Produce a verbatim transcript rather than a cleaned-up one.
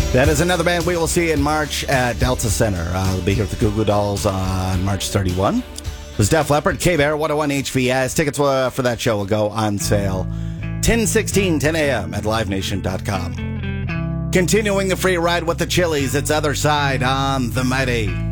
That is another band we will see in March at Delta Center. Uh, we'll be here with the Goo Goo Dolls on March thirty-first. It was Def Leppard, K-Bear, one oh one H V S. Tickets uh, for that show will go on sale ten sixteen, ten a.m. at live nation dot com. Continuing the free ride with the Chili's, it's Other Side on the Mighty